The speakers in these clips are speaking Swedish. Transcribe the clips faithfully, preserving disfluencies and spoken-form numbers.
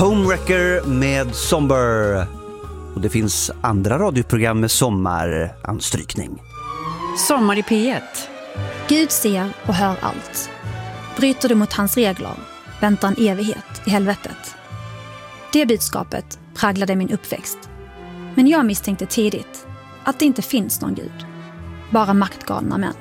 Homewrecker med Somber. Och det finns andra radioprogram med sommaranstrykning. Sommar i P ett. Gud ser och hör allt. Bryter du mot hans regler, väntar en evighet i helvetet. Det budskapet präglade min uppväxt. Men jag misstänkte tidigt att det inte finns någon gud. Bara maktgalna män.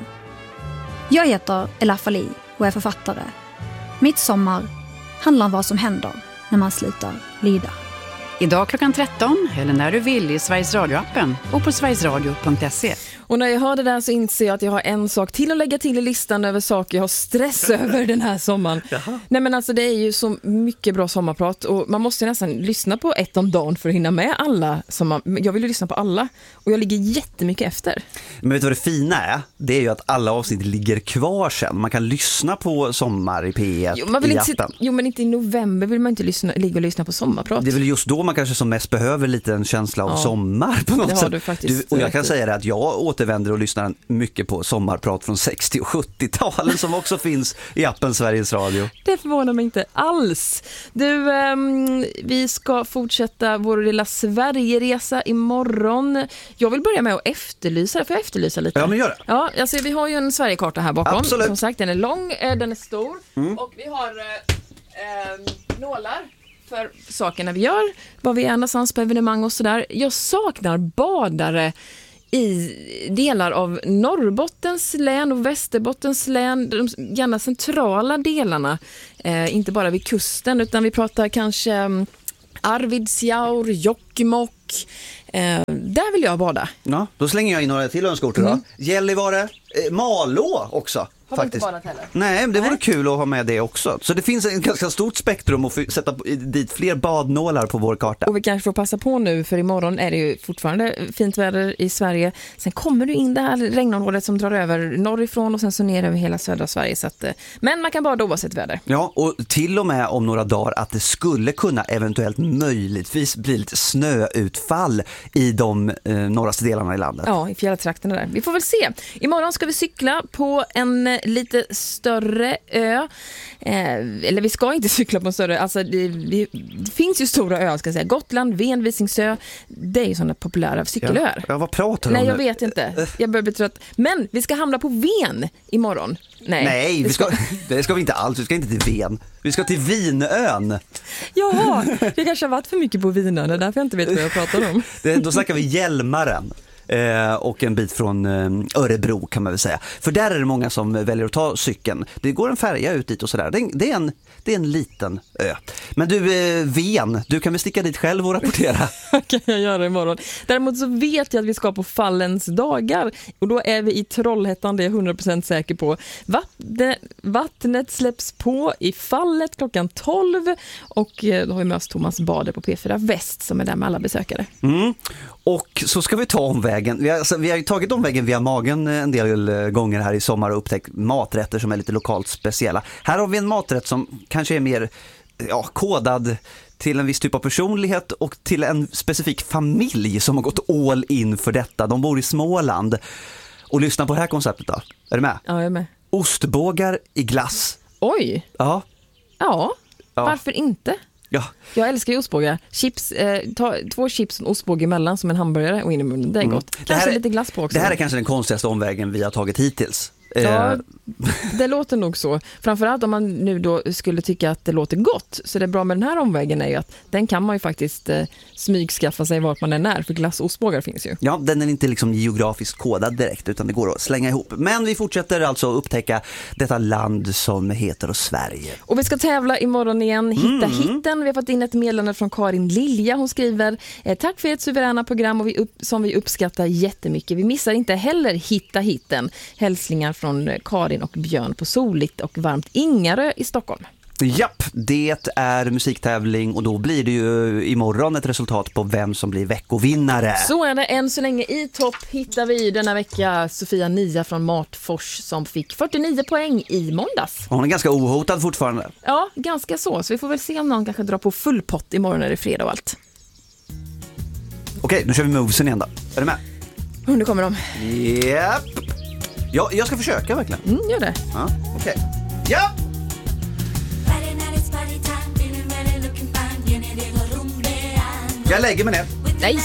Jag heter Ella Fali och är författare. Mitt sommar handlar om vad som händer när man slutar lyda. Idag klockan tretton, eller när du vill, i Sveriges Radio-appen och på sverigesradio punkt se. Och när jag hör det där så inser jag att jag har en sak till att lägga till i listan över saker jag har stress över den här sommaren. Jaha. Nej men alltså det är ju så mycket bra sommarprat och man måste nästan lyssna på ett om dagen för att hinna med alla. Som man, jag vill ju lyssna på alla och jag ligger jättemycket efter. Men vet du vad det fina är? Det är ju att alla avsnitt ligger kvar sen. Man kan lyssna på Sommar i P ett jo, man vill i inte, appen. Jo men inte i november vill man inte lyssna, ligga och lyssna på sommarprat. Det är väl just då man kanske som mest behöver lite en känsla av ja, sommar på något det har sätt. du faktiskt Du, och jag kan säga det att jag återvänder och lyssnar mycket på sommarprat från sextio- och sjuttio-talen som också finns i appen Sveriges Radio. Det förvånar mig inte alls. Du, um, vi ska fortsätta vår lilla Sverigeresa imorgon. Jag vill börja med att efterlysa, får jag efterlysa lite? Ja, men gör det. Ja, alltså vi har ju en Sverigekarta här bakom. Absolut. Som sagt, den är lång, den är stor Mm. och vi har eh, eh, nålar för sakerna vi gör, vad vi är någonstans på evenemang och sådär. Jag saknar badare i delar av Norrbottens län och Västerbottens län, de gärna centrala delarna, eh, inte bara vid kusten utan vi pratar kanske um, Arvidsjaur, Jokkmokk, eh, där vill jag bada. Ja, då slänger jag in några till önskorter Mm. då. Gällivare, eh, Malå också. Har faktiskt. du inte badat heller? Nej, det vore Nej. kul att ha med det också. Så det finns en ganska stort spektrum att få sätta dit fler badnålar på vår karta. Och vi kanske får passa på nu, för imorgon är det ju fortfarande fint väder i Sverige. Sen kommer du in det här regnområdet som drar över norrifrån och sen så ner över hela södra Sverige. Så att, men man kan bada oavsett väder. Ja, och till och med om några dagar att det skulle kunna eventuellt möjligtvis bli lite snöutfall i de eh, norraste delarna i landet. Ja, i fjälltrakterna där. Vi får väl se. Imorgon ska vi cykla på en eh, lite större ö. Eh, eller vi ska inte cykla på en större. Alltså det, det, det finns ju stora öar ska jag säga. Gotland, Ven, Visingsö. Det är ju sådana populära cykelöar. Ja, ja, vad pratar du Nej, om jag nu? vet inte. Jag börjar bli trött. Men vi ska hamna på Ven imorgon. Nej, Nej, vi ska, det ska vi inte alls. Vi ska inte till Ven. Vi ska till Vinön. Jaha, jag kanske har varit för mycket på Vinön. Det är därför jag inte vet vad jag pratar om. Det, då snackar vi Hjälmaren. Eh, och en bit från eh, Örebro kan man väl säga. För där är det många som väljer att ta cykeln. Det går en färja ut dit och sådär. Det, det, är en, det är en liten ö. Men du, eh, Ven, du kan väl sticka dit själv och rapportera? Kan jag göra imorgon. Däremot så vet jag att vi ska på Fallens dagar. Och då är vi i Trollhättan, det är jag hundra procent säker på. Vattnet, vattnet släpps på i Fallet klockan tolv. Och eh, då har vi med oss Thomas Bader på P fyra Väst som är där med alla besökare. Mm. Och så ska vi ta omvägen. Vi har, alltså, vi har ju tagit omvägen via magen en del gånger här i sommar och upptäckt maträtter som är lite lokalt speciella. Här har vi en maträtt som kanske är mer ja, kodad till en viss typ av personlighet och till en specifik familj som har gått all in för detta. De bor i Småland. Och lyssna på det här konceptet då. Är du med? Ja, jag är med. Ostbågar i glass. Oj! Ja. Ja, Ja. varför inte? Ja. Jag älskar ju ostbågar. Chips, eh, ta, två chips och ostbåge emellan som en hamburgare och in i munnen. Det är Mm. gott. Det Kanske här är- lite glass på också. Det här är kanske den konstigaste omvägen vi har tagit hittills. Ja, Eh, det låter nog så. Framförallt om man nu då skulle tycka att det låter gott. Så det är bra med den här omvägen är ju att den kan man ju faktiskt eh, smygskaffa sig vart man än är. För glass och ostbågar finns ju. Ja, den är inte liksom geografiskt kodad direkt utan det går att slänga ihop. Men vi fortsätter alltså att upptäcka detta land som heter Sverige. Och vi ska tävla imorgon igen. Hitta Mm. hitten. Vi har fått in ett meddelande från Karin Lilja. Hon skriver eh, tack för ett suveräna program och vi upp, som vi uppskattar jättemycket. Vi missar inte heller Hitta hitten. Hälsningar från Karin och Björn på soligt och varmt Ingarö i Stockholm. Japp, det är musiktävling och då blir det ju imorgon ett resultat på vem som blir veckovinnare. Så är det än så länge. I topp hittar vi denna vecka Sofia Nia från Matfors som fick fyrtionio poäng i måndags. Hon är ganska ohotad fortfarande. Ja, ganska så. Så vi får väl se om någon kanske drar på full pott imorgon när det är fredag och allt. Okej, nu kör vi movesen igen då. Är du med? Och nu kommer de. Japp. Ja, jag ska försöka verkligen. Mm, gör det. Ja, okej. Japp! Friday night, it's party time, feeling ready, looking fine, getting Jag lägger mig ner. Nej.